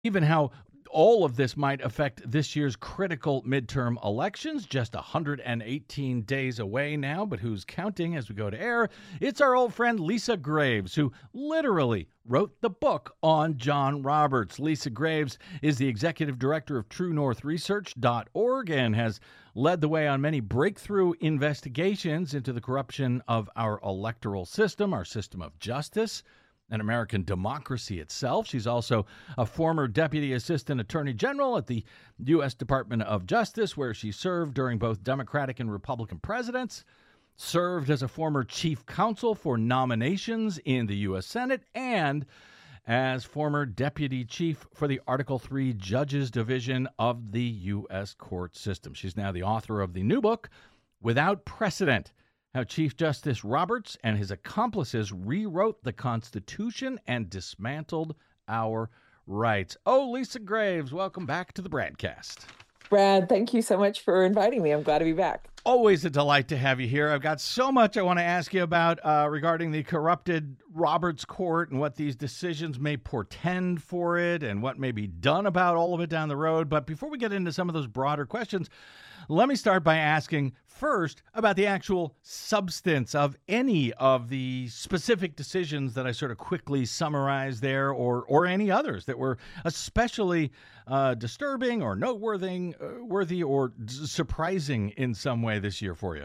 Even how all of this might affect this year's critical midterm elections, just 118 days away now, but who's counting as we go to air? It's our old friend Lisa Graves, who literally wrote the book on John Roberts. Lisa Graves is the executive director of TrueNorthResearch.org and has led the way on many breakthrough investigations into the corruption of our electoral system, our system of justice, and American democracy itself. She's also a former Deputy Assistant Attorney General at the U.S. Department of Justice, where she served during both Democratic and Republican presidents, served as a former Chief Counsel for Nominations in the U.S. Senate, and as former Deputy Chief for the Article III Judges Division of the U.S. court system. She's now the author of the new book, Without Precedent: How Chief Justice Roberts and his accomplices rewrote the Constitution and dismantled our rights. Oh, Lisa Graves, welcome back to the Bradcast. Brad, thank you so much for inviting me. I'm glad to be back. Always a delight to have you here. I've got so much I want to ask you about regarding the corrupted Roberts Court and what these decisions may portend for it and what may be done about all of it down the road. But before we get into some of those broader questions, let me start by asking first about the actual substance of any of the specific decisions that I sort of quickly summarized there, or any others that were especially disturbing or noteworthy worthy or surprising in some way this year for you.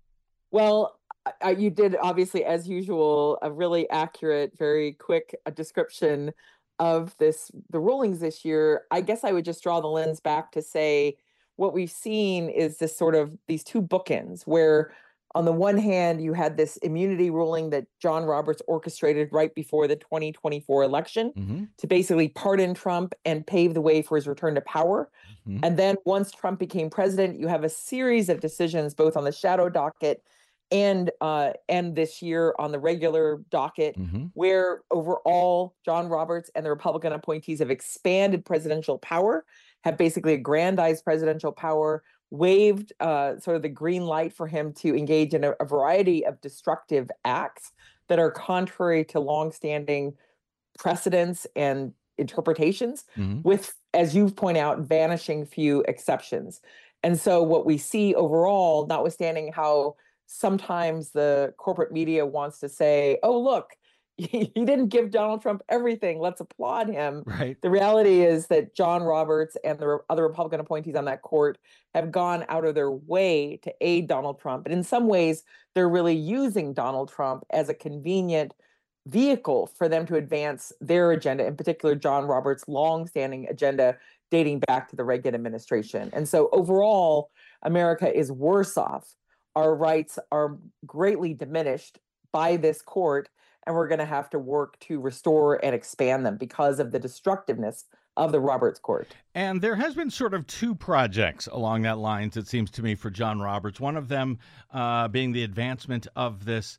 Well, you did, obviously, as usual, a really accurate, very quick description of the rulings this year. I guess I would just draw the lens back to say what we've seen is this sort of these two bookends where on the one hand, you had this immunity ruling that John Roberts orchestrated right before the 2024 election to basically pardon Trump and pave the way for his return to power. And then once Trump became president, you have a series of decisions, both on the shadow docket and this year on the regular docket, where overall John Roberts and the Republican appointees have expanded presidential power, have basically aggrandized presidential power, waived sort of the green light for him to engage in a variety of destructive acts that are contrary to longstanding precedents and interpretations, with, as you point out, vanishing few exceptions. And so what we see overall, notwithstanding how sometimes the corporate media wants to say, oh, look, he didn't give Donald Trump everything, let's applaud him. Right. The reality is that John Roberts and the other Republican appointees on that court have gone out of their way to aid Donald Trump. And in some ways, they're really using Donald Trump as a convenient vehicle for them to advance their agenda, in particular, John Roberts' longstanding agenda dating back to the Reagan administration. And so overall, America is worse off. Our rights are greatly diminished by this court, and we're going to have to work to restore and expand them because of the destructiveness of the Roberts Court. And there has been sort of two projects along that lines, it seems to me, for John Roberts. One of them being the advancement of this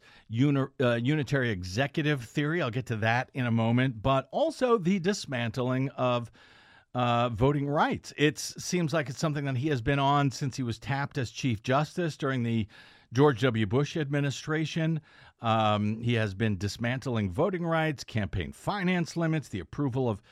unitary executive theory. I'll get to that in a moment. But also the dismantling of voting rights. It seems like it's something that he has been on since he was tapped as Chief Justice during the George W. Bush administration. He has been dismantling voting rights, campaign finance limits, the approval of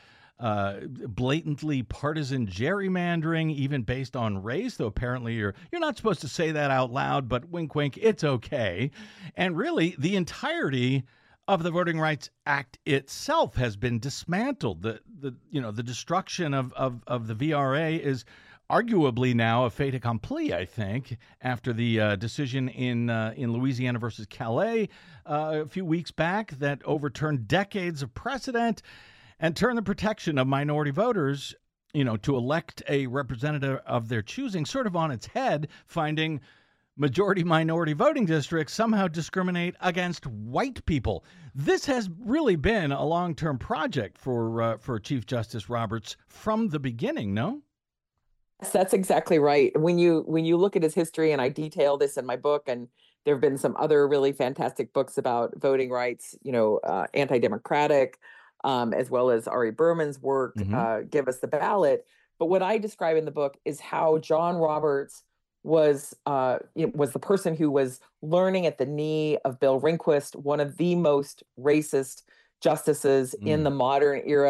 blatantly partisan gerrymandering, even based on race, though apparently you're not supposed to say that out loud, but wink, wink, it's okay. And really, the entirety of the Voting Rights Act itself has been dismantled. The destruction of the VRA is arguably now a fait accompli, I think, after the decision in Louisiana versus Calais a few weeks back that overturned decades of precedent and turned the protection of minority voters, to elect a representative of their choosing sort of on its head, finding majority-minority voting districts somehow discriminate against white people. This has really been a long-term project for Chief Justice Roberts from the beginning, no? Yes, that's exactly right. When you look at his history, and I detail this in my book, and there have been some other really fantastic books about voting rights, anti-democratic, as well as Ari Berman's work, Give Us the Ballot. But what I describe in the book is how John Roberts was the person who was learning at the knee of Bill Rehnquist, one of the most racist justices in the modern era,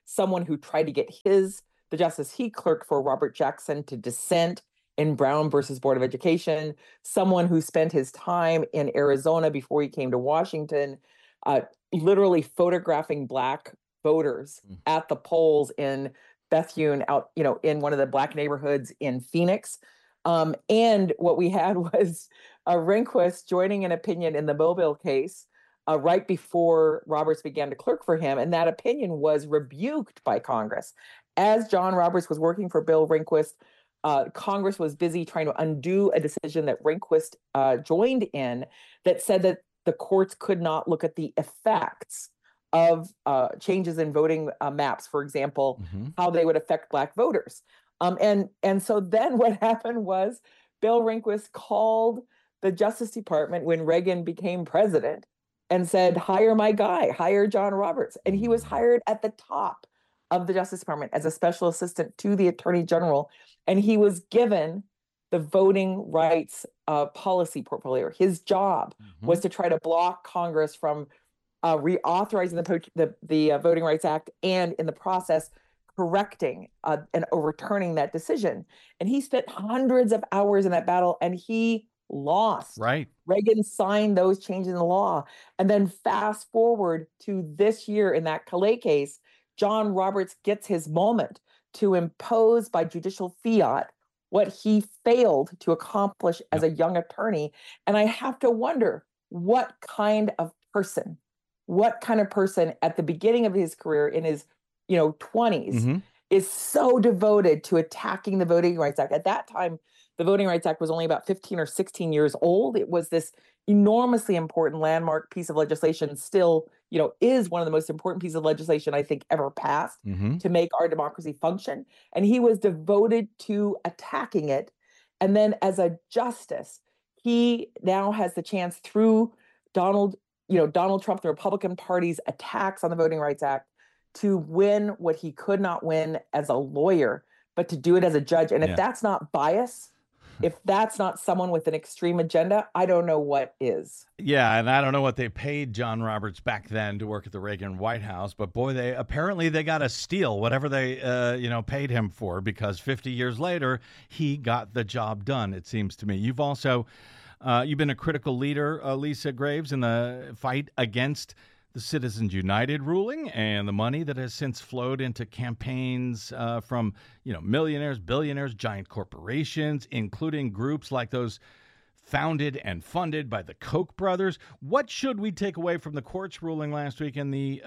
someone who tried to get the justice he clerked for, Robert Jackson, to dissent in Brown versus Board of Education, someone who spent his time in Arizona before he came to Washington, uh, literally photographing Black voters at the polls in Bethune, out, in one of the Black neighborhoods in Phoenix. And what we had was Rehnquist joining an opinion in the Mobile case right before Roberts began to clerk for him. And that opinion was rebuked by Congress. As John Roberts was working for Bill Rehnquist, Congress was busy trying to undo a decision that Rehnquist joined in that said that the courts could not look at the effects of changes in voting maps, for example, how they would affect Black voters. And so then what happened was Bill Rehnquist called the Justice Department when Reagan became president and said, hire my guy, hire John Roberts. And he was hired at the top of the Justice Department as a special assistant to the Attorney General. And he was given the voting rights policy portfolio. His job was to try to block Congress from reauthorizing the Voting Rights Act, and in the process, correcting and overturning that decision. And he spent hundreds of hours in that battle, and he lost. Right. Reagan signed those changes in the law. And then fast forward to this year in that Calais case, John Roberts gets his moment to impose by judicial fiat what he failed to accomplish as a young attorney. And I have to wonder what kind of person at the beginning of his career in his 20s is so devoted to attacking the Voting Rights Act. At that time, the Voting Rights Act was only about 15 or 16 years old. It was this enormously important landmark piece of legislation, still, is one of the most important pieces of legislation I think ever passed to make our democracy function. And he was devoted to attacking it. And then as a justice, he now has the chance through Donald Trump, the Republican Party's attacks on the Voting Rights Act, to win what he could not win as a lawyer, but to do it as a judge. And if that's not bias, if that's not someone with an extreme agenda, I don't know what is. Yeah, and I don't know what they paid John Roberts back then to work at the Reagan White House, but boy, they got to steal whatever they paid him for, because 50 years later he got the job done, it seems to me. You've also you've been a critical leader, Lisa Graves, in the fight against the Citizens United ruling and the money that has since flowed into campaigns from millionaires, billionaires, giant corporations, including groups like those founded and funded by the Koch brothers. What should we take away from the court's ruling last week in the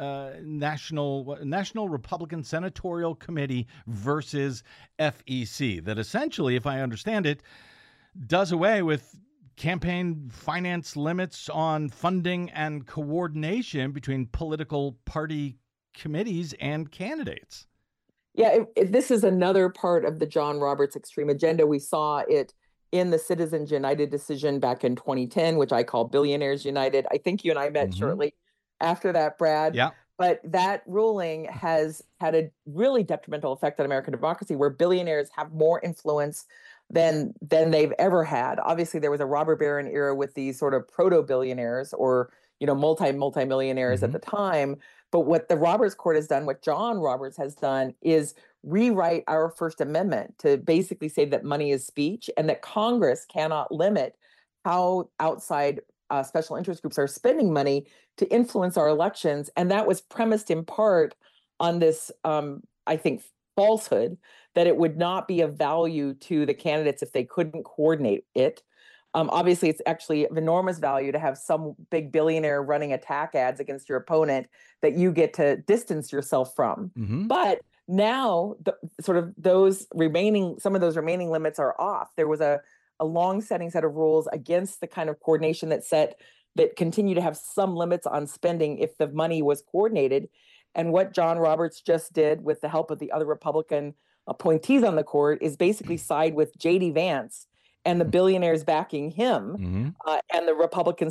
National Republican Senatorial Committee versus FEC that essentially, if I understand it, does away with campaign finance limits on funding and coordination between political party committees and candidates? Yeah, this is another part of the John Roberts extreme agenda. We saw it in the Citizens United decision back in 2010, which I call Billionaires United. I think you and I met shortly after that, Brad. Yeah. But that ruling has had a really detrimental effect on American democracy, where billionaires have more influence than they've ever had. Obviously, there was a robber baron era with these sort of proto-billionaires, or multi-millionaires at the time. But what the Roberts Court has done, what John Roberts has done, is rewrite our First Amendment to basically say that money is speech, and that Congress cannot limit how outside special interest groups are spending money to influence our elections. And that was premised in part on this, I think, falsehood that it would not be of value to the candidates if they couldn't coordinate it. Obviously, it's actually of enormous value to have some big billionaire running attack ads against your opponent that you get to distance yourself from. But now, some of those remaining limits are off. There was a long-standing set of rules against the kind of coordination that continue to have some limits on spending if the money was coordinated. And what John Roberts just did, with the help of the other Republican appointees on the court, is basically side with J.D. Vance and the billionaires backing him and the Republican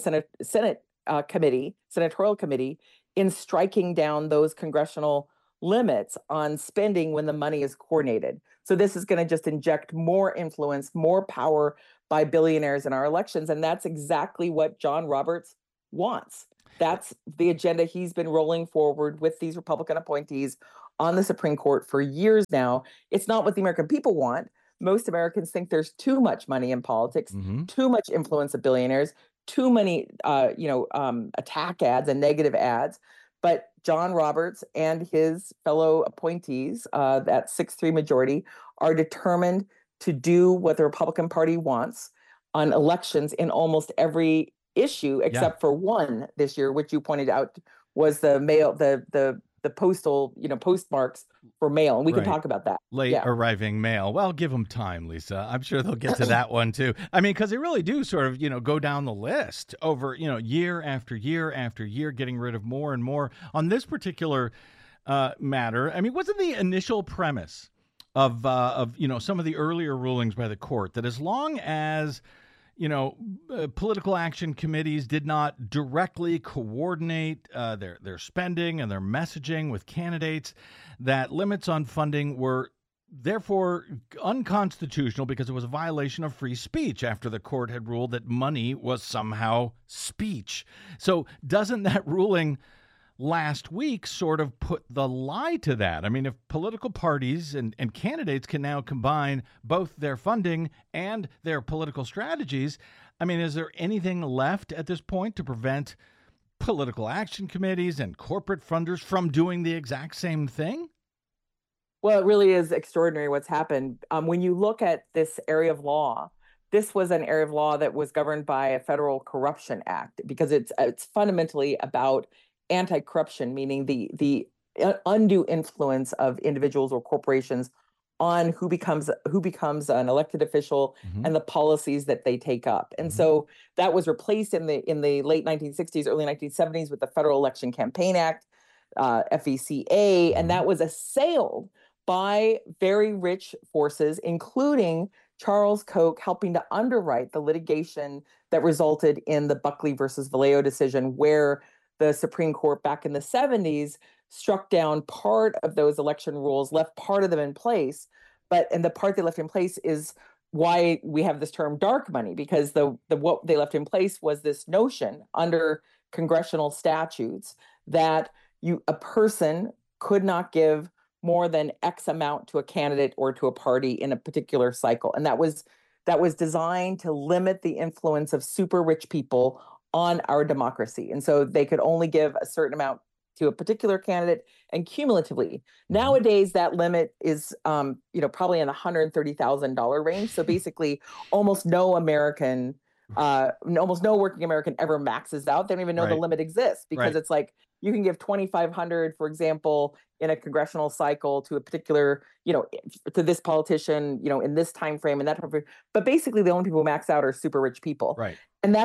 Senatorial Committee in striking down those congressional limits on spending when the money is coordinated. So this is going to just inject more influence, more power by billionaires in our elections. And that's exactly what John Roberts wants. That's the agenda he's been rolling forward with these Republican appointees on the Supreme Court for years now. It's not what the American people want. Most Americans think there's too much money in politics, Hmm. too much influence of billionaires, too many, attack ads and negative ads. But John Roberts and his fellow appointees, that 6-3 majority, are determined to do what the Republican Party wants on elections in almost every issue Yeah. except for one this year, which you pointed out was the mail, the postal, postmarks for mail, and we can Right. talk about that. Late Yeah. arriving mail. Well, give them time, Lisa. I'm sure they'll get to that one too. I mean, because they really do sort of, go down the list over, year after year after year, getting rid of more and more. On this particular matter, I mean, wasn't the initial premise of some of the earlier rulings by the court that as long as political action committees did not directly coordinate their spending and their messaging with candidates, that limits on funding were therefore unconstitutional because it was a violation of free speech after the court had ruled that money was somehow speech. So doesn't that ruling last week sort of put the lie to that? I mean, if political parties and candidates can now combine both their funding and their political strategies, I mean, is there anything left at this point to prevent political action committees and corporate funders from doing the exact same thing? Well, it really is extraordinary what's happened. When you look at this area of law, this was an area of law that was governed by a Federal Corruption Act because it's fundamentally about anti-corruption, meaning the undue influence of individuals or corporations on who becomes an elected official Hmm. and the policies that they take up. And Hmm. so that was replaced in the late 1960s, early 1970s with the Federal Election Campaign Act, FECA, and Hmm. that was assailed by very rich forces, including Charles Koch helping to underwrite the litigation that resulted in the Buckley versus Valeo decision, where the Supreme Court back in the 70s struck down part of those election rules, left part of them in place. And the part they left in place is why we have this term dark money, because the what they left in place was this notion under congressional statutes that a person could not give more than X amount to a candidate or to a party in a particular cycle. And that was designed to limit the influence of super rich people on our democracy. And so they could only give a certain amount to a particular candidate and cumulatively. Hmm. Nowadays, that limit is probably in the $130,000 range. So basically, almost no American, almost no working American ever maxes out. They don't even know the Right. limit exists because Right. it's like you can give 2,500, for example, in a congressional cycle to a particular, to this politician, in this time frame and that time frame. But basically, the only people who max out are super rich people. Right.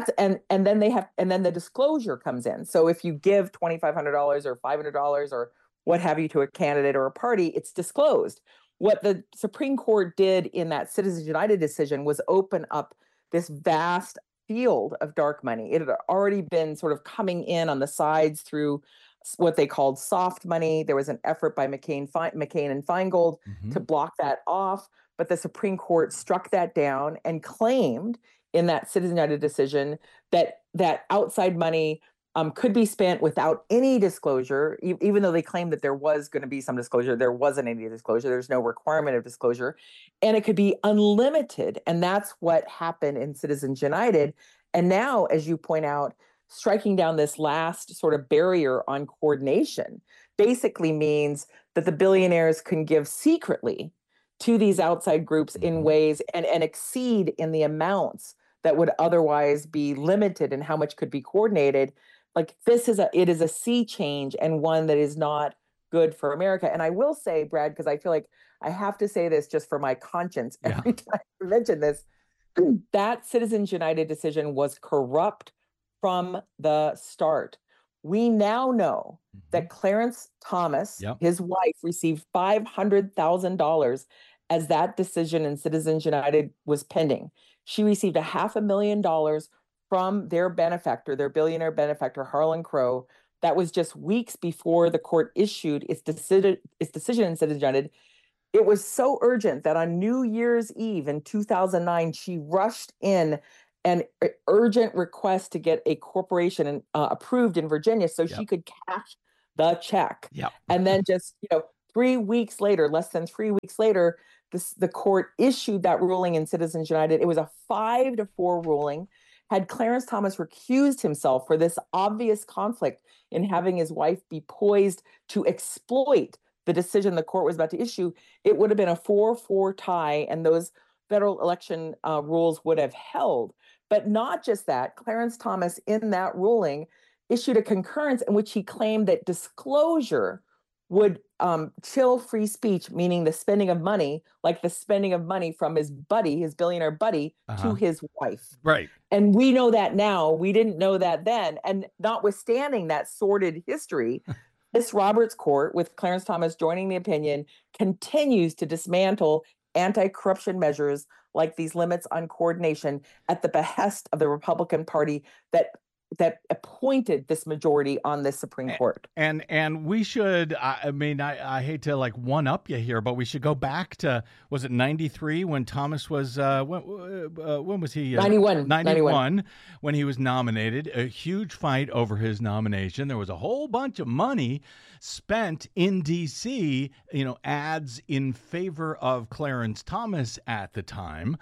And then the disclosure comes in. So if you give $2,500 or $500 or what have you to a candidate or a party, it's disclosed. What the Supreme Court did in that Citizens United decision was open up this vast field of dark money. It had already been sort of coming in on the sides through what they called soft money. There was an effort by McCain and Feingold Hmm. to block that off, but the Supreme Court struck that down and claimed in that Citizens United decision that outside money could be spent without any disclosure, even though they claimed that there was going to be some disclosure. There wasn't any disclosure. There's no requirement of disclosure, and it could be unlimited. And that's what happened in Citizens United. And now, as you point out, striking down this last sort of barrier on coordination basically means that the billionaires can give secretly to these outside groups in Hmm. ways and exceed in the amounts that would otherwise be limited in how much could be coordinated. Like it is a sea change and one that is not good for America. And I will say, Brad, because I feel like I have to say this just for my conscience Yeah. every time I mention this, that Citizens United decision was corrupt from the start. We now know Hmm. that Clarence Thomas, Yep. his wife, received $500,000 as that decision in Citizens United was pending. She received $500,000 from their benefactor, their billionaire benefactor, Harlan Crow. That was just weeks before the court issued its decision in Citizens United. It was so urgent that on New Year's Eve in 2009, she rushed in an urgent request to get a corporation approved in Virginia so Yep. she could cash the check Yep. and then just 3 weeks later, less than 3 weeks later, the court issued that ruling in Citizens United. It was a 5-4 ruling. Had Clarence Thomas recused himself for this obvious conflict in having his wife be poised to exploit the decision the court was about to issue, it would have been a 4-4 tie, and those federal election rules would have held. But not just that, Clarence Thomas, in that ruling, issued a concurrence in which he claimed that disclosure would chill free speech, meaning the spending of money, like the spending of money from his buddy, his billionaire buddy, to his wife. Right. And we know that now. We didn't know that then. And notwithstanding that sordid history, this Roberts Court, with Clarence Thomas joining the opinion, continues to dismantle anti-corruption measures like these limits on coordination at the behest of the Republican Party that appointed this majority on this Supreme Court. And we should, I mean, I hate to like one up you here, but we should go back to, was it 93 when Thomas was, when was he? 91, when he was nominated. A huge fight over his nomination. There was a whole bunch of money spent in D.C., ads in favor of Clarence Thomas at the time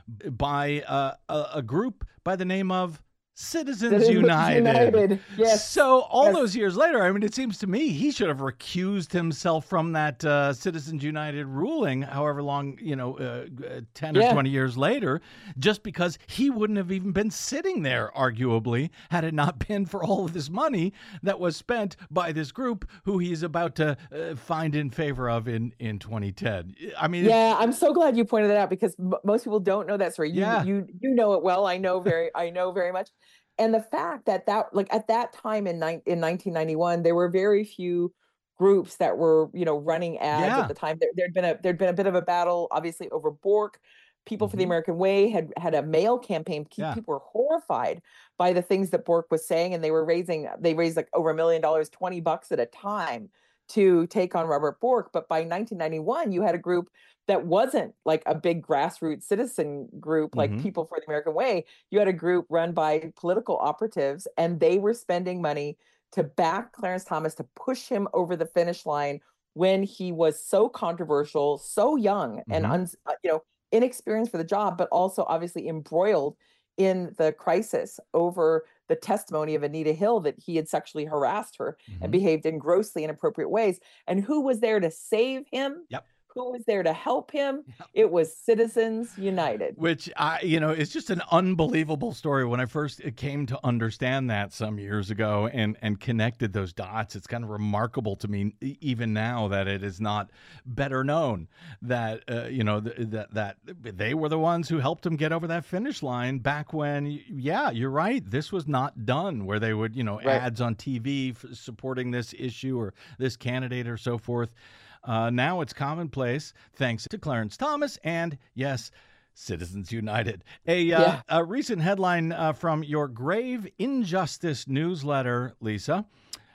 by a group by the name of Citizens United. Yes. So all those years later, I mean, it seems to me he should have recused himself from that Citizens United ruling, however long, 10 or 20 years later, just because he wouldn't have even been sitting there, arguably, had it not been for all of this money that was spent by this group who he's about to find in favor of in 2010. I mean, I'm so glad you pointed that out, because most people don't know that story. You know it well. I know very much. And the fact that like at that time in 1991, there were very few groups that were, running ads at the time. There'd been a bit of a battle, obviously, over Bork. People for the American Way had a mail campaign. People were horrified by the things that Bork was saying, and they raised like over $1 million, $20 at a time to take on Robert Bork. But by 1991, you had a group that wasn't like a big grassroots citizen group like People for the American Way. You had a group run by political operatives, and they were spending money to back Clarence Thomas, to push him over the finish line when he was so controversial, so young, and inexperienced for the job, but also obviously embroiled in the crisis over the testimony of Anita Hill that he had sexually harassed her and behaved in grossly inappropriate ways. And who was there to save him? Yep. Who was there to help him? It was Citizens United. Which, is just an unbelievable story. When I first came to understand that some years ago and connected those dots, it's kind of remarkable to me, even now, that it is not better known that, that they were the ones who helped him get over that finish line back when, you're right, this was not done, where they would, ads on TV supporting this issue or this candidate or so forth. Now it's commonplace, thanks to Clarence Thomas and, yes, Citizens United. A recent headline from your Grave Injustice newsletter, Lisa,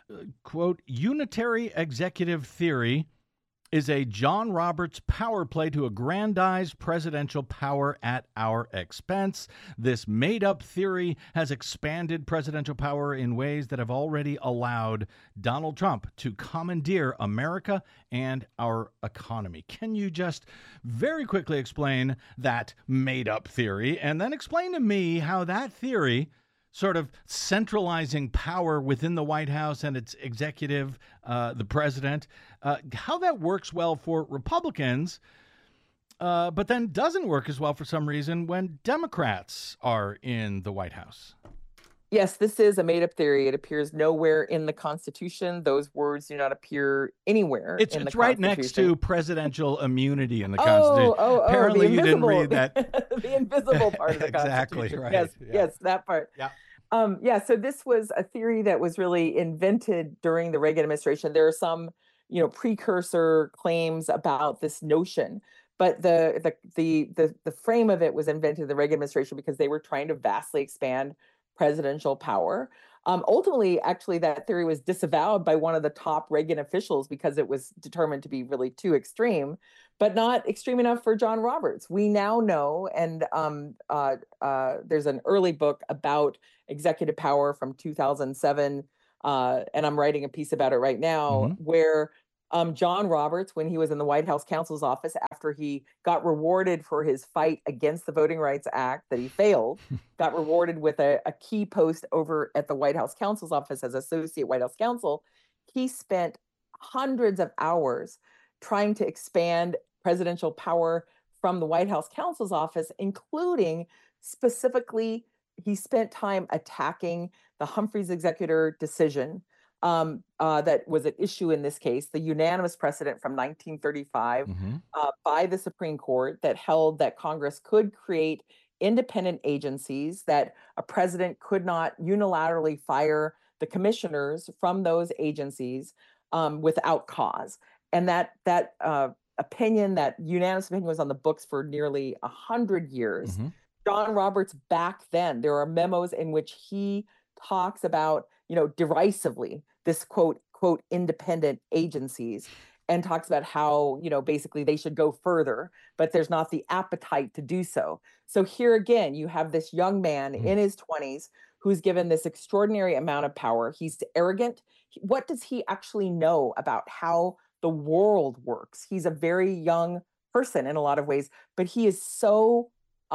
quote, "Unitary executive theory is a John Roberts power play to aggrandize presidential power at our expense. This made-up theory has expanded presidential power in ways that have already allowed Donald Trump to commandeer America and our economy." Can you just very quickly explain that made-up theory, and then explain to me how that theory, sort of centralizing power within the White House and its executive, the president, how that works well for Republicans, but then doesn't work as well for some reason when Democrats are in the White House? Yes, this is a made-up theory. It appears nowhere in the Constitution. Those words do not appear anywhere in the Constitution. It's right next to presidential immunity in the Constitution. Apparently you didn't read that. The invisible part of the exactly, Constitution. Right. Yes, that part. Yeah. So this was a theory that was really invented during the Reagan administration. There are some, precursor claims about this notion, but the frame of it was invented in the Reagan administration because they were trying to vastly expand presidential power. Ultimately, actually, that theory was disavowed by one of the top Reagan officials because it was determined to be really too extreme, but not extreme enough for John Roberts. We now know, and there's an early book about executive power from 2007, and I'm writing a piece about it right now, where John Roberts, when he was in the White House counsel's office after he got rewarded for his fight against the Voting Rights Act that he failed, got rewarded with a key post over at the White House counsel's office as associate White House counsel. He spent hundreds of hours trying to expand presidential power from the White House counsel's office, including specifically, he spent time attacking the Humphreys executor decision that was at issue in this case, the unanimous precedent from 1935 Hmm. by the Supreme Court that held that Congress could create independent agencies, that a president could not unilaterally fire the commissioners from those agencies without cause. And that opinion, that unanimous opinion, was on the books for nearly 100 years. Hmm. John Roberts, back then, there are memos in which he talks about, derisively, this quote independent agencies, and talks about how, basically they should go further, but there's not the appetite to do so. So here again, you have this young man in his 20s who's given this extraordinary amount of power. He's arrogant. What does he actually know about how the world works? He's a very young person in a lot of ways, but he is so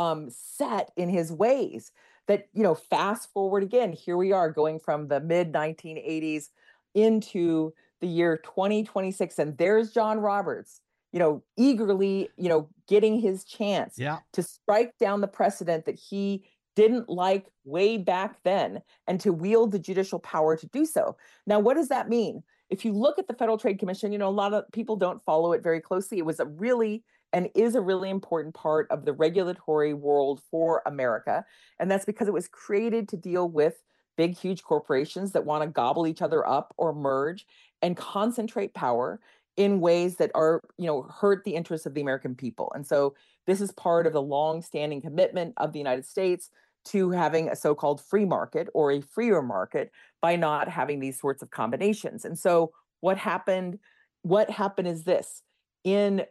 set in his ways that, fast forward again, here we are going from the mid 1980s into the year 2026, and there's John Roberts, eagerly, getting his chance Yeah. to strike down the precedent that he didn't like way back then, and to wield the judicial power to do so. Now, what does that mean? If you look at the Federal Trade Commission, a lot of people don't follow it very closely. It was a really and is a really important part of the regulatory world for America. And that's because it was created to deal with big, huge corporations that want to gobble each other up or merge and concentrate power in ways that are, hurt the interests of the American people. And so this is part of the long-standing commitment of the United States to having a so-called free market or a freer market by not having these sorts of combinations. And so what happened is this: in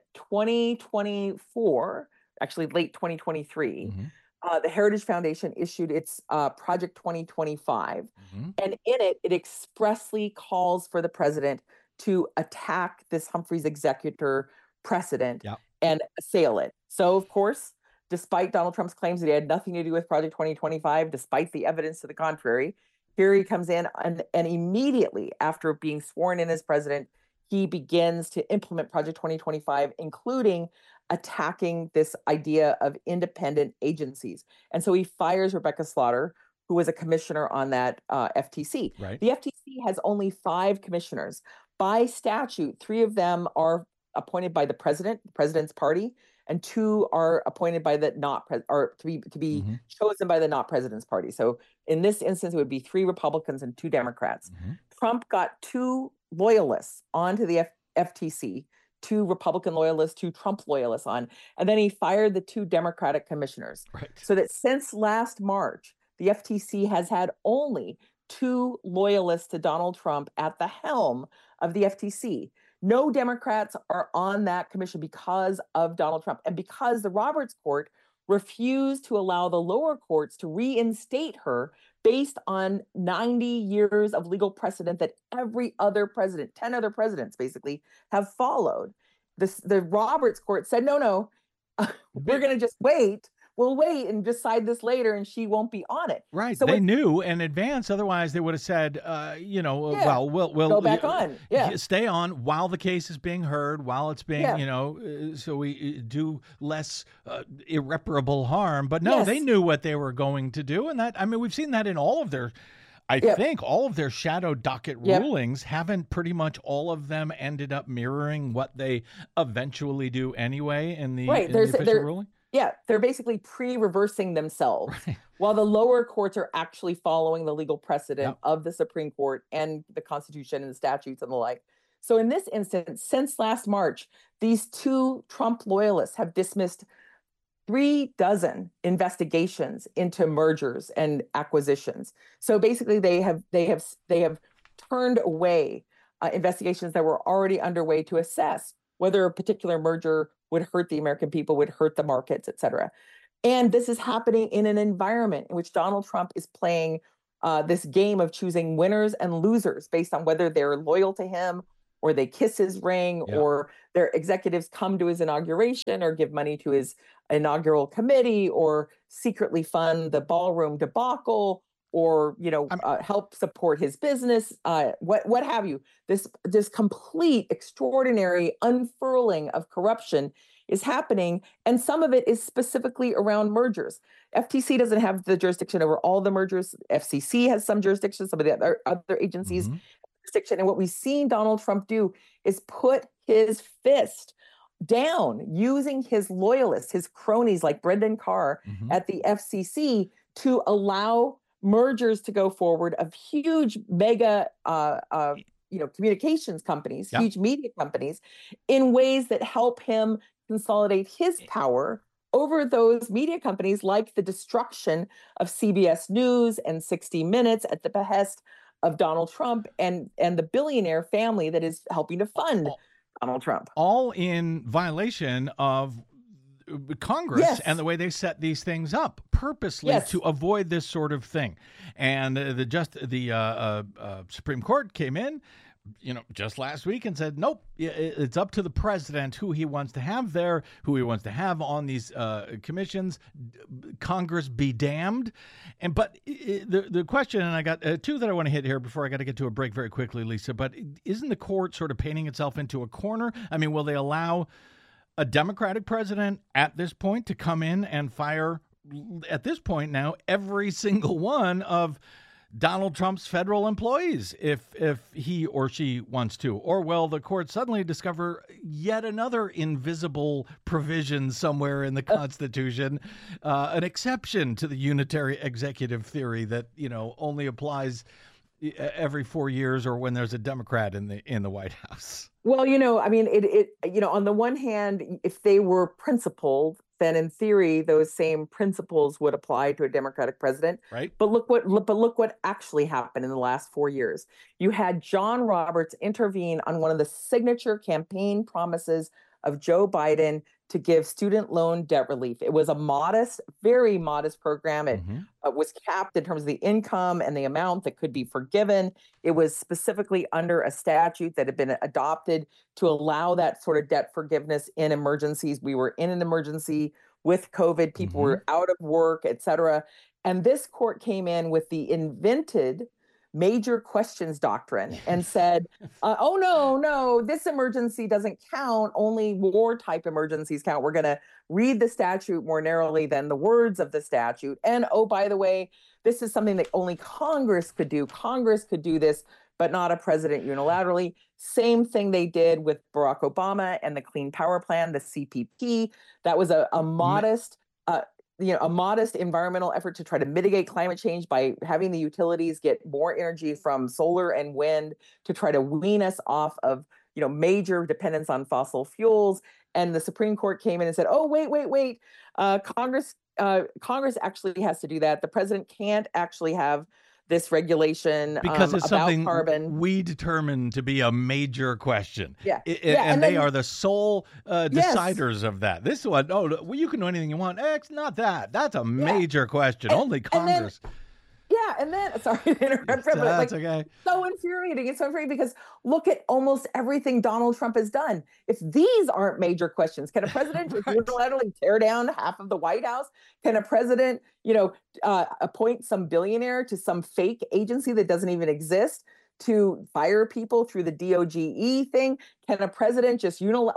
2024, actually late 2023, Hmm. the Heritage Foundation issued its Project 2025. Hmm. And in it, it expressly calls for the president to attack this Humphreys executor precedent Yeah. and assail it. So, of course, despite Donald Trump's claims that he had nothing to do with Project 2025, despite the evidence to the contrary, here he comes in and immediately after being sworn in as president, he begins to implement Project 2025, including attacking this idea of independent agencies. And so he fires Rebecca Slaughter, who was a commissioner on that FTC. Right. The FTC has only 5 commissioners. By statute, 3 of them are appointed by the president's party, and 2 are appointed by the not pres or to be Hmm. chosen by the not president's party. So in this instance, it would be 3 Republicans and 2 Democrats. Hmm. Trump got 2 loyalists onto the FTC, 2 Republican loyalists, 2 Trump loyalists on, and then he fired the 2 Democratic commissioners. Right. So that since last March, the FTC has had only 2 loyalists to Donald Trump at the helm of the FTC. No Democrats are on that commission because of Donald Trump, and because the Roberts Court refused to allow the lower courts to reinstate her based on 90 years of legal precedent that every other president, 10 other presidents basically, have followed. The Roberts Court said, no, we're going to just wait. We'll wait and decide this later, and she won't be on it. Right. So They knew in advance. Otherwise, they would have said, well, we'll go back on. Yeah. Stay on while the case is being heard, while it's being, Yeah. so we do less irreparable harm. But no, Yes. they knew what they were going to do. And that, I mean, we've seen that in all of their, I Yep. think all of their shadow docket Yep. rulings. Haven't pretty much all of them ended up mirroring what they eventually do anyway in the, Right. in the official ruling? Yeah, they're basically pre-reversing themselves, Right. while the lower courts are actually following the legal precedent Yep. of the Supreme Court and the Constitution and the statutes and the like. So in this instance, since last March, these 2 Trump loyalists have dismissed 36 investigations into mergers and acquisitions. So basically, they have turned away investigations that were already underway to assess whether a particular merger would hurt the American people, would hurt the markets, et cetera. And this is happening in an environment in which Donald Trump is playing this game of choosing winners and losers based on whether they're loyal to him or they kiss his ring, Yeah. or their executives come to his inauguration or give money to his inaugural committee, or secretly fund the ballroom debacle, or I'm help support his business, what have you. This complete extraordinary unfurling of corruption is happening, and some of it is specifically around mergers. FTC doesn't have the jurisdiction over all the mergers. FCC has some jurisdiction, some of the other agencies mhm, jurisdiction. And what we've seen Donald Trump do is put his fist down using his loyalists, his cronies like Brendan Carr mhm. at the FCC to allow mergers to go forward of huge mega communications companies, Yeah. huge media companies, in ways that help him consolidate his power over those media companies, like the destruction of CBS News and 60 Minutes at the behest of Donald Trump and the billionaire family that is helping to fund Donald Trump. All in violation of Congress and Yes. the way they set these things up purposely to Yes. avoid this sort of thing. And the Supreme Court came in, just last week and said, nope, it's up to the president who he wants to have there, who he wants to have on these commissions. Congress be damned. But the question, and I got two that I want to hit here before I got to get to a break very quickly, Lisa, but isn't the court sort of painting itself into a corner? I mean, will they allow a Democratic president at this point to come in and fire, at this point now, every single one of Donald Trump's federal employees if he or she wants to? Or will the court suddenly discover yet another invisible provision somewhere in the Constitution, an exception to the unitary executive theory that, only applies every 4 years or when there's a Democrat in the White House? Well, I mean, on the one hand, if they were principled, then in theory, those same principles would apply to a Democratic president. Right? But look what actually happened in the last 4 years. You had John Roberts intervene on one of the signature campaign promises of Joe Biden to give student loan debt relief. It was a modest, very modest program. It Mm-hmm. was capped in terms of the income and the amount that could be forgiven. It was specifically under a statute that had been adopted to allow that sort of debt forgiveness in emergencies. We were in an emergency with COVID, people Mm-hmm. were out of work, et cetera. And this court came in with the invented major questions doctrine and said, oh, no, this emergency doesn't count. Only war type emergencies count. We're going to read the statute more narrowly than the words of the statute. And oh, by the way, this is something that only Congress could do. Congress could do this, but not a president unilaterally. Same thing they did with Barack Obama and the Clean Power Plan, the CPP. That was a modest a modest environmental effort to try to mitigate climate change by having the utilities get more energy from solar and wind to try to wean us off of, major dependence on fossil fuels. And the Supreme Court came in and said, oh, wait. Congress actually has to do that. The president can't actually have this regulation Because it's about something carbon. we determine to be a major question. Yeah. And they are the sole Yes. deciders of that. This one, well, you can do anything you want. It's not that. That's a major question. Only Congress. And then sorry to interrupt, but That's okay. so infuriating. It's so infuriating because look at almost everything Donald Trump has done. If these aren't major questions, can a president just unilaterally tear down half of the White House? Can a president, appoint some billionaire to some fake agency that doesn't even exist to fire people through the DOGE thing? Can a president just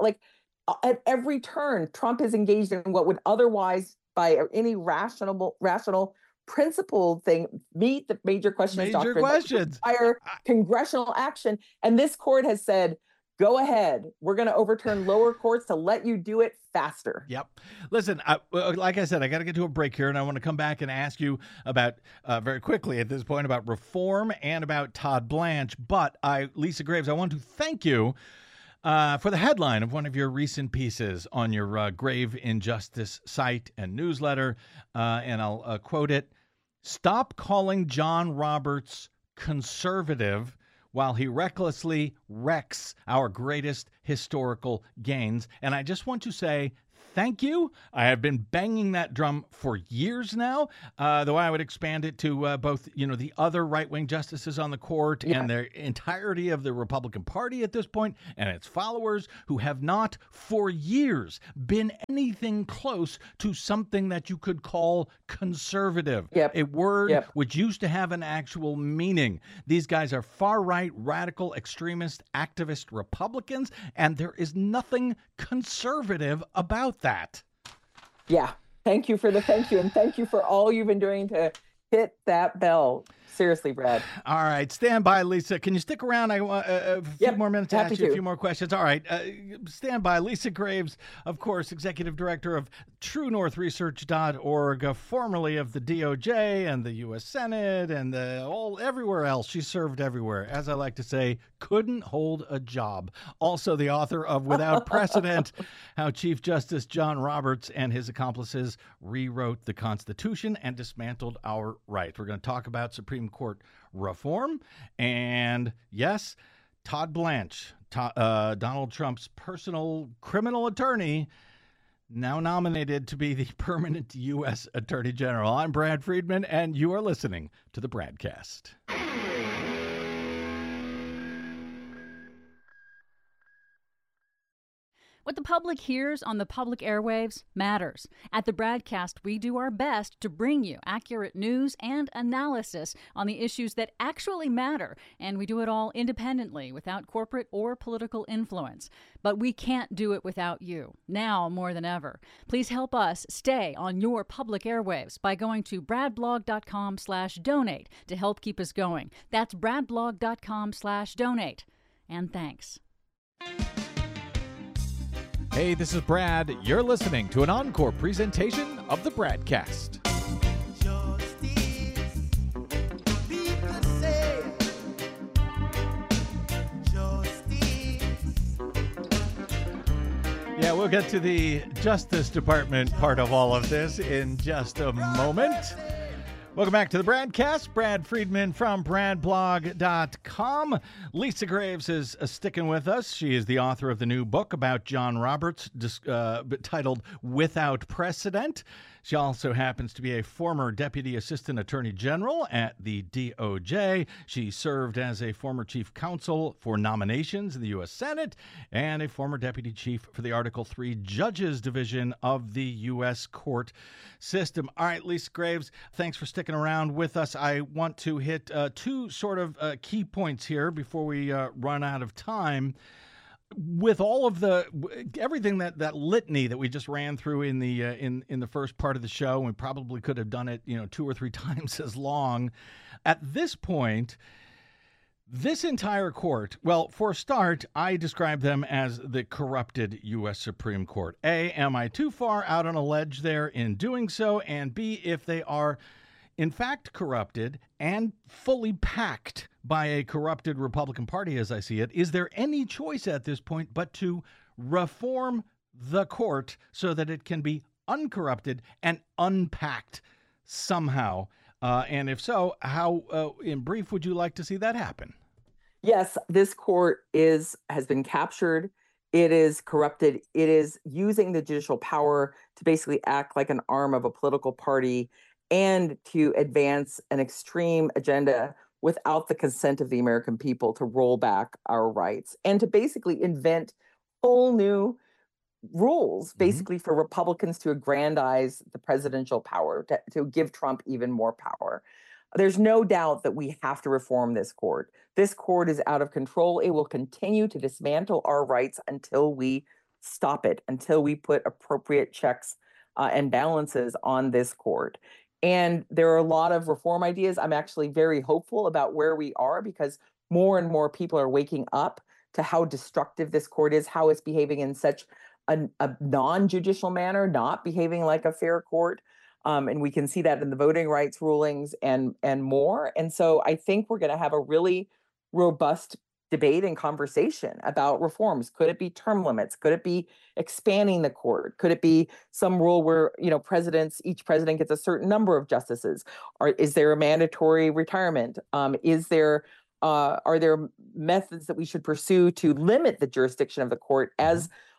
at every turn, Trump is engaged in what would otherwise, by any rational principled thing, meet the major questions doctrine, require congressional action. And this court has said, go ahead. We're going to overturn lower courts to let you do it faster. Yep. Listen, like I said, I got to get to a break here, and I want to come back and ask you about, very quickly at this point, about reform and about Todd Blanche. But Lisa Graves, I want to thank you for the headline of one of your recent pieces on your Grave Injustice site and newsletter. And I'll quote it. Stop calling John Roberts conservative while he recklessly wrecks our greatest historical gains. And I just want to say Thank you. I have been banging that drum for years now, though I would expand it to both, the other right-wing justices on the court and the entirety of the Republican Party at this point and its followers who have not for years been anything close to something that you could call conservative, a word which used to have an actual meaning. These guys are far-right, radical, extremist, activist Republicans, and there is nothing conservative about that. Yeah. Thank you, and thank you for all you've been doing to hit that bell. Seriously, Brad. All right. Stand by, Lisa. Can you stick around? I want a few more minutes to ask you a few more questions. All right. Stand by. Lisa Graves, of course, Executive Director of TrueNorthResearch.org, formerly of the DOJ and the U.S. Senate and everywhere else. She served everywhere. As I like to say, couldn't hold a job. Also the author of Without Precedent, How Chief Justice John Roberts and His Accomplices Rewrote the Constitution and Dismantled Our Rights. We're going to talk about Supreme Court reform. And yes, Todd Blanche, Donald Trump's personal criminal attorney, now nominated to be the permanent U.S. Attorney General. I'm Brad Friedman, and you are listening to the Bradcast. What the public hears on the public airwaves matters. At the Bradcast, we do our best to bring you accurate news and analysis on the issues that actually matter, and we do it all independently, without corporate or political influence. But we can't do it without you, now more than ever. Please help us stay on your public airwaves by going to bradblog.com/donate to help keep us going. That's bradblog.com/donate. And thanks. Hey, this is Brad. You're listening to an encore presentation of the Bradcast. Yeah, we'll get to the Justice Department part of all of this in just a moment. Welcome back to the Bradcast. Brad Friedman from BradBlog.com. Lisa Graves is sticking with us. She is the author of the new book about John Roberts titled Without Precedent. She also happens to be a former Deputy Assistant Attorney General at the DOJ. She served as a former Chief Counsel for Nominations in the U.S. Senate and a former Deputy Chief for the Article III Judges Division of the U.S. Court System. All right, Lisa Graves, thanks for sticking around with us. I want to hit two sort of key points here before we run out of time. With all of everything that litany that we just ran through in the first part of the show, we probably could have done it 2 or 3 times as long. At this point, this entire court, well, for a start, I describe them as the corrupted U.S. Supreme Court. A, am I too far out on a ledge there in doing so? And B, if they are in fact corrupted and fully packed by a corrupted Republican Party, as I see it, is there any choice at this point but to reform the court so that it can be uncorrupted and unpacked somehow? And if so, how, in brief, would you like to see that happen? Yes, this court has been captured. It is corrupted. It is using the judicial power to basically act like an arm of a political party and to advance an extreme agenda without the consent of the American people to roll back our rights and to basically invent whole new rules, basically for Republicans to aggrandize the presidential power, to give Trump even more power. There's no doubt that we have to reform this court. This court is out of control. It will continue to dismantle our rights until we stop it, until we put appropriate checks and balances on this court. And there are a lot of reform ideas. I'm actually very hopeful about where we are because more and more people are waking up to how destructive this court is, how it's behaving in such a non-judicial manner, not behaving like a fair court. And we can see that in the voting rights rulings and more. And so I think we're going to have a really robust debate and conversation about reforms. Could it be term limits? Could it be expanding the court? Could it be some rule where, each president gets a certain number of justices? Or is there a mandatory retirement? Are there methods that we should pursue to limit the jurisdiction of the court as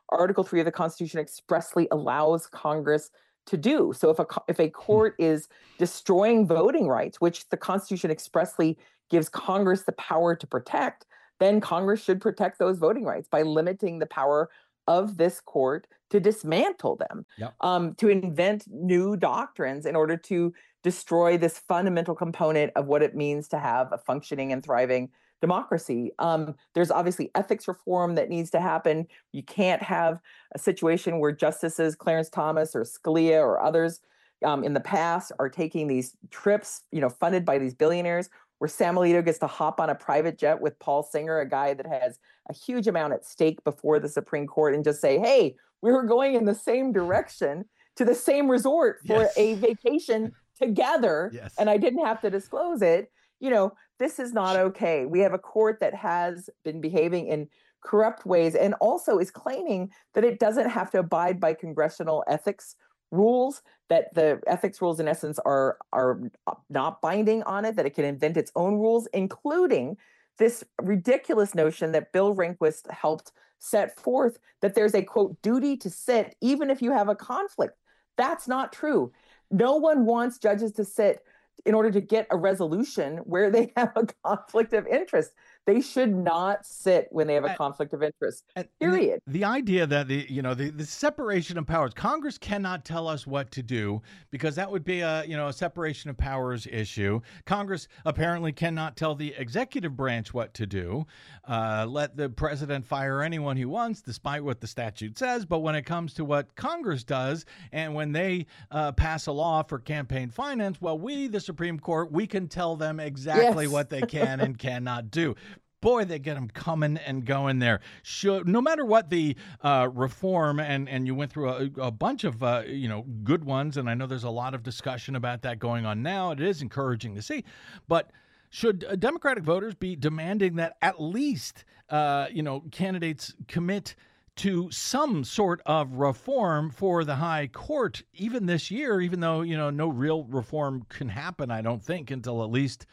Article 3 of the Constitution expressly allows Congress to do. So if a court is destroying voting rights, which the Constitution expressly gives Congress the power to protect, then Congress should protect those voting rights by limiting the power of this court to dismantle them, to invent new doctrines in order to destroy this fundamental component of what it means to have a functioning and thriving democracy. There's obviously ethics reform that needs to happen. You can't have a situation where justices Clarence Thomas or Scalia or others in the past are taking these trips, funded by these billionaires, where Sam Alito gets to hop on a private jet with Paul Singer, a guy that has a huge amount at stake before the Supreme Court, and just say, hey, we were going in the same direction to the same resort for a vacation together, and I didn't have to disclose it. This is not okay. We have a court that has been behaving in corrupt ways and also is claiming that it doesn't have to abide by congressional ethics rules, that the ethics rules in essence are not binding on it, that it can invent its own rules, including this ridiculous notion that Bill Rehnquist helped set forth, that there's a, quote, duty to sit even if you have a conflict. That's not true. No one wants judges to sit in order to get a resolution where they have a conflict of interest. They should not sit when they have a conflict of interest, period. The idea that the separation of powers, Congress cannot tell us what to do because that would be a separation of powers issue. Congress apparently cannot tell the executive branch what to do. Let the president fire anyone he wants, despite what the statute says. But when it comes to what Congress does and when they pass a law for campaign finance, well, we, the Supreme Court, we can tell them exactly what they can and cannot do. Boy, they get them coming and going there. No matter what the reform, and you went through a bunch of good ones, and I know there's a lot of discussion about that going on now. It is encouraging to see, but should Democratic voters be demanding that at least candidates commit to some sort of reform for the high court even this year, even though no real reform can happen, I don't think, until at least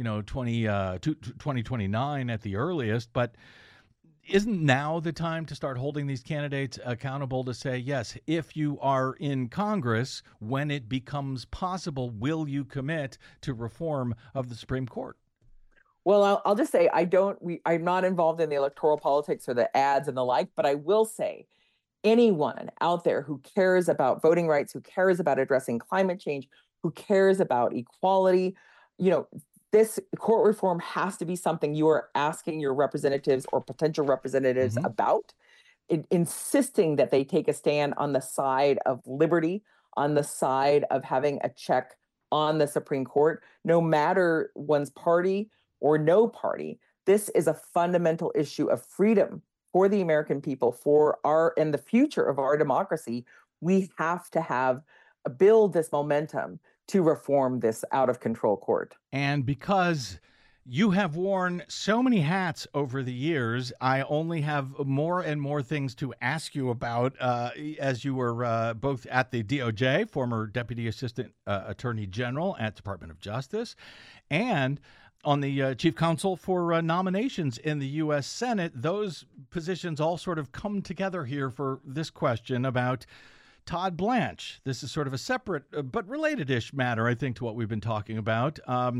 2029 at the earliest. But isn't now the time to start holding these candidates accountable to say, yes, if you are in Congress, when it becomes possible, will you commit to reform of the Supreme Court? Well, I'll just say I'm not involved in the electoral politics or the ads and the like, but I will say anyone out there who cares about voting rights, who cares about addressing climate change, who cares about equality, this court reform has to be something you are asking your representatives or potential representatives about, insisting that they take a stand on the side of liberty, on the side of having a check on the Supreme Court, no matter one's party or no party. This is a fundamental issue of freedom for the American people, and the future of our democracy. We have to build this momentum to reform this out of control court. And because you have worn so many hats over the years, I only have more and more things to ask you about as you were both at the DOJ, former Deputy Assistant Attorney General at Department of Justice, and on the Chief Counsel for nominations in the U.S. Senate. Those positions all sort of come together here for this question about Todd Blanche. This is sort of a separate but related-ish matter, I think, to what we've been talking about.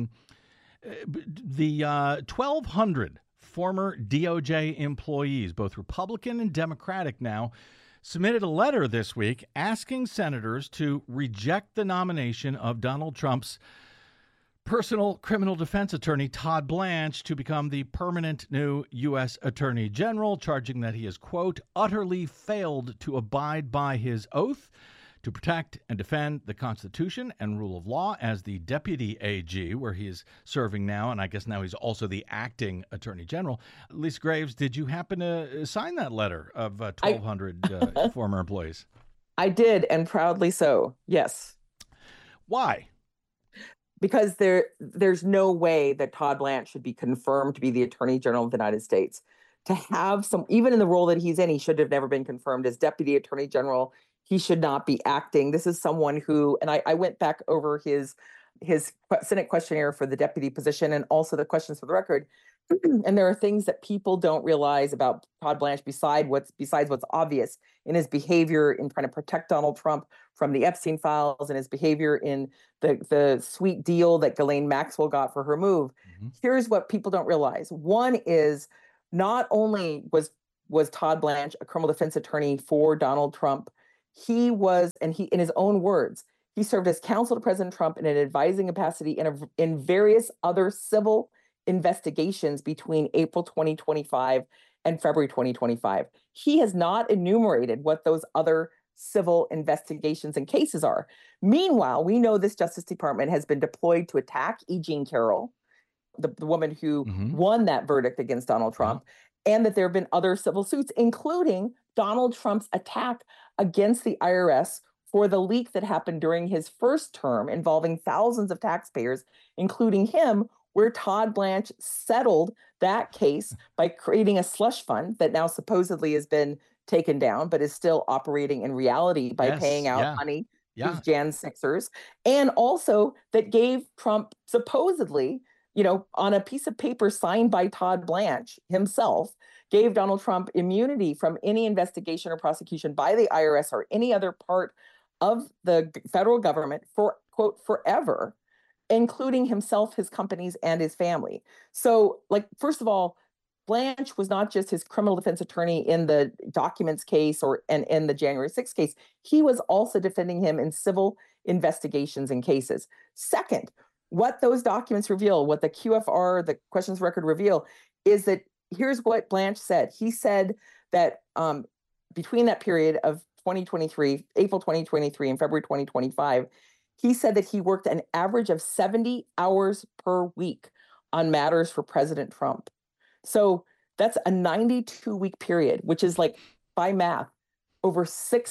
The 1,200 former DOJ employees, both Republican and Democratic now, submitted a letter this week asking senators to reject the nomination of Donald Trump's personal criminal defense attorney, Todd Blanche, to become the permanent new U.S. Attorney General, charging that he has, quote, utterly failed to abide by his oath to protect and defend the Constitution and rule of law as the Deputy AG, where he is serving now, and I guess now he's also the acting Attorney General. Lisa Graves, did you happen to sign that letter of 1,200 former employees? I did, and proudly so, yes. Why? Because there's no way that Todd Blanche should be confirmed to be the Attorney General of the United States. To have even in the role that he's in, he should have never been confirmed as Deputy Attorney General. He should not be acting. This is someone who, and I went back over his his Senate questionnaire for the deputy position and also the questions for the record. And there are things that people don't realize about Todd Blanche besides what's obvious in his behavior in trying to protect Donald Trump from the Epstein files and his behavior in the sweet deal that Ghislaine Maxwell got for her move. Mm-hmm. Here's what people don't realize. One is not only was Todd Blanche a criminal defense attorney for Donald Trump, he in his own words, he served as counsel to President Trump in an advising capacity in various other civil investigations between April 2025 and February 2025. He has not enumerated what those other civil investigations and cases are. Meanwhile, we know this Justice Department has been deployed to attack E. Jean Carroll, the woman who won that verdict against Donald Trump, and that there have been other civil suits, including Donald Trump's attack against the IRS for the leak that happened during his first term involving thousands of taxpayers, including him, where Todd Blanche settled that case by creating a slush fund that now supposedly has been taken down, but is still operating in reality by paying out money to these Jan 6ers. And also that gave Trump supposedly, on a piece of paper signed by Todd Blanche himself, gave Donald Trump immunity from any investigation or prosecution by the IRS or any other part of the federal government for, quote, forever, including himself, his companies, and his family. So, first of all, Blanche was not just his criminal defense attorney in the documents case and in the January 6th case. He was also defending him in civil investigations and cases. Second, what those documents reveal, what the QFR, the questions record reveal, is that here's what Blanche said. He said that between that period of April 2023 and February 2025, he said that he worked an average of 70 hours per week on matters for President Trump. So that's a 92-week period, which is by math, over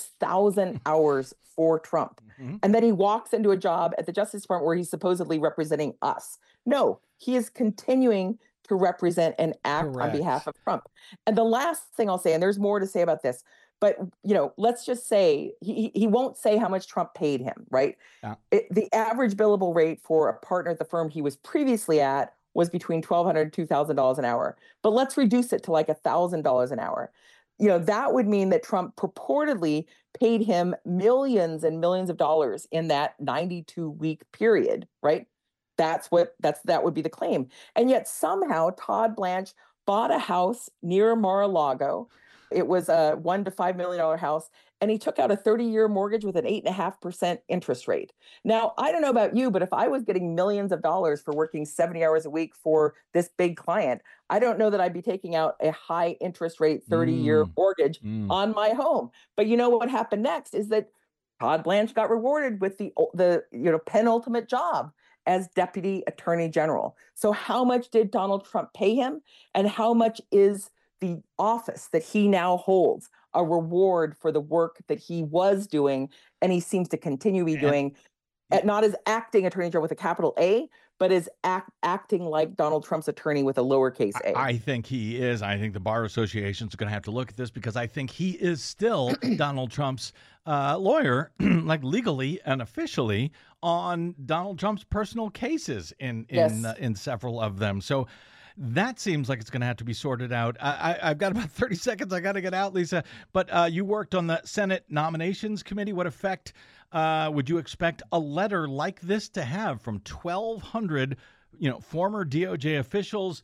6,000 hours for Trump. Mm-hmm. And then he walks into a job at the Justice Department where he's supposedly representing us. No, he is continuing to represent and act on behalf of Trump. And the last thing I'll say, and there's more to say about this, but, let's just say he won't say how much Trump paid him, right? Yeah. The average billable rate for a partner at the firm he was previously at was between $1,200 and $2,000 an hour. But let's reduce it to $1,000 an hour. That would mean that Trump purportedly paid him millions and millions of dollars in that 92-week period, right? That would be the claim. And yet somehow Todd Blanche bought a house near Mar-a-Lago. It was a $1 to $5 million house, and he took out a 30-year mortgage with an 8.5% interest rate. Now, I don't know about you, but if I was getting millions of dollars for working 70 hours a week for this big client, I don't know that I'd be taking out a high interest rate 30-year mortgage on my home. But you know what happened next is that Todd Blanche got rewarded with the penultimate job as Deputy Attorney General. So how much did Donald Trump pay him, and how much is the office that he now holds a reward for the work that he was doing and he seems to continue to be doing, not as acting attorney general with a capital A, but as acting like Donald Trump's attorney with a lowercase a? I think he is. I think the Bar Association is going to have to look at this because I think he is still Donald Trump's lawyer, legally and officially, on Donald Trump's personal cases in several of them. So that seems like it's going to have to be sorted out. I've got about 30 seconds. I got to get out, Lisa. But you worked on the Senate Nominations Committee. What effect would you expect a letter like this to have from 1,200, former DOJ officials,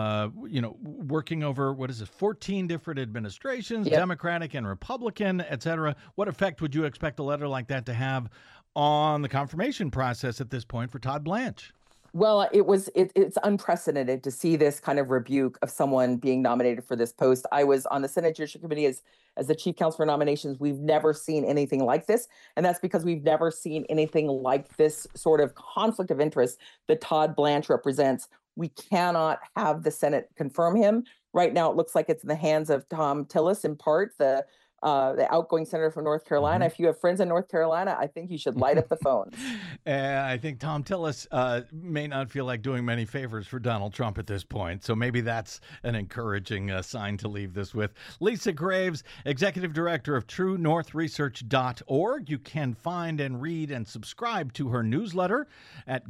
working over, 14 different administrations, Democratic and Republican, et cetera? What effect would you expect a letter like that to have on the confirmation process at this point for Todd Blanche? Well, it's unprecedented to see this kind of rebuke of someone being nominated for this post. I was on the Senate Judiciary Committee as the chief counsel for nominations. We've never seen anything like this. And that's because we've never seen anything like this sort of conflict of interest that Todd Blanche represents. We cannot have the Senate confirm him. Right now, it looks like it's in the hands of Tom Tillis, in part, the the outgoing senator from North Carolina. If you have friends in North Carolina, I think you should light up the phones. And I think Tom Tillis may not feel like doing many favors for Donald Trump at this point. So maybe that's an encouraging sign to leave this with. Lisa Graves, Executive Director of TrueNorthResearch.org. You can find and read and subscribe to her newsletter at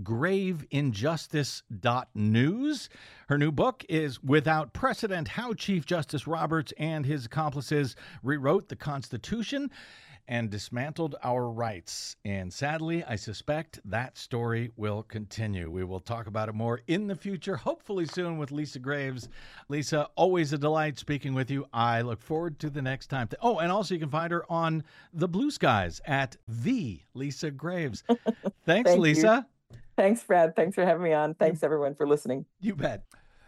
graveinjustice.news. Her new book is Without Precedent: How Chief Justice Roberts and His Accomplices Rewrote the Constitution and Dismantled Our Rights. And sadly, I suspect that story will continue. We will talk about it more in the future, hopefully soon, with Lisa Graves. Lisa, always a delight speaking with you. I look forward to the next time. Oh, and also you can find her on the Blue Skies at the Lisa Graves. Thanks, Thank Lisa. You. Thanks, Brad. Thanks for having me on. Thanks, everyone, for listening. You bet.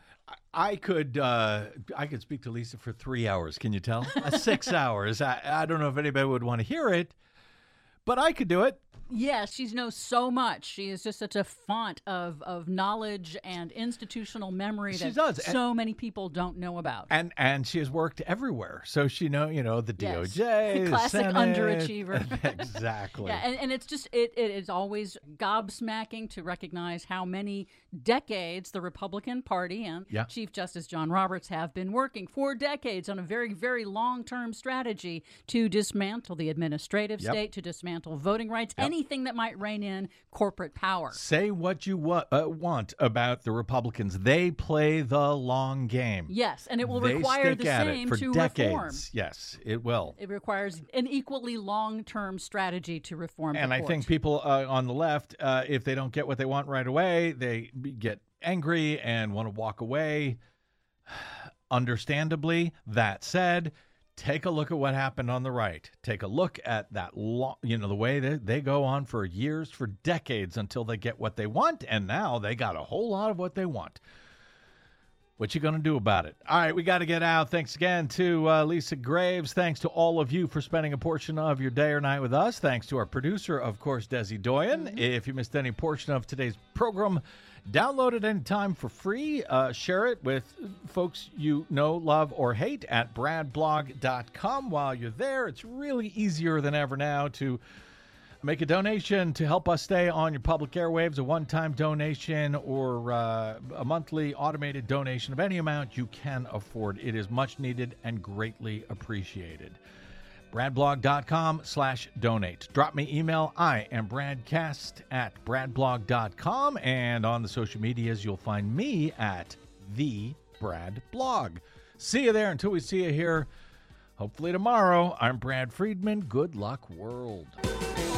I could speak to Lisa for 3 hours. Can you tell? 6 hours. I don't know if anybody would want to hear it, but I could do it. Yes, she knows so much. She is just such a font of knowledge and institutional memory that so many people don't know about. And she has worked everywhere, so she the DOJ, the classic Senate. underachiever. Exactly. Yeah, and it's just it is always gobsmacking to recognize how many decades the Republican Party and Chief Justice John Roberts have been working for decades on a very, very long-term strategy to dismantle the administrative state, to dismantle voting rights, anything that might rein in corporate power. Say what you want about the Republicans. They play the long game. Yes, and it will require the same to decades. Reform. Yes, it will. It requires an equally long-term strategy to reform the court. I think people on the left, if they don't get what they want right away, they get angry and want to walk away. Understandably, that said, take a look at what happened on the right. Take a look at that, the way they go on for years, for decades, until they get what they want, and now they got a whole lot of what they want. What you going to do about it? All right, we got to get out. Thanks again to Lisa Graves. Thanks to all of you for spending a portion of your day or night with us. Thanks to our producer, of course, Desi Doyen. If you missed any portion of today's program, download it anytime for free. Share it with folks you know, love, or hate at bradblog.com. While you're there, it's really easier than ever now to make a donation to help us stay on your public airwaves, a one-time donation or a monthly automated donation of any amount you can afford. It is much needed and greatly appreciated. bradblog.com/donate. Drop me email. I am Bradcast at bradblog.com. And on the social medias, you'll find me at the Brad Blog. See you there until we see you here, hopefully tomorrow. I'm Brad Friedman. Good luck, world.